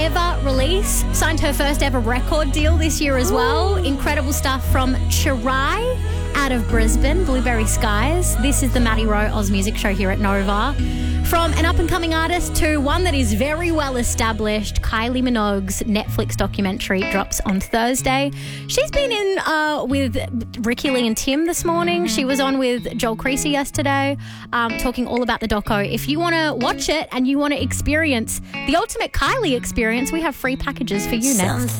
ever release. Signed her first ever record deal this year as well. Incredible stuff from Chirai out of Brisbane, Blueberry Skies. This is the Maddie Rowe Oz Music Show here at Nova. From an up-and-coming artist to one that is very well established, Kylie Minogue's Netflix documentary drops on Thursday. She's been in with Ricky Lee and Tim this morning. She was on with Joel Creasy yesterday, talking all about the doco. If you want to watch it and you want to experience the ultimate Kylie experience, we have free packages for you next.